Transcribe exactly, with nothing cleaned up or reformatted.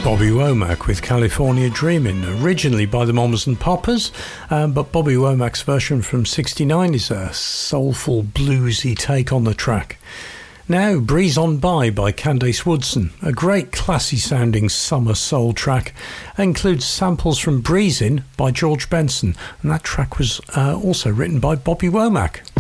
Bobby Womack with California Dreamin', originally by the Mamas and Papas, um, but Bobby Womack's version from sixty-nine is a soulful, bluesy take on the track. Now, Breeze On By by Candace Woodson, a great classy-sounding summer soul track, includes samples from Breezin' by George Benson, and that track was uh, also written by Bobby Womack.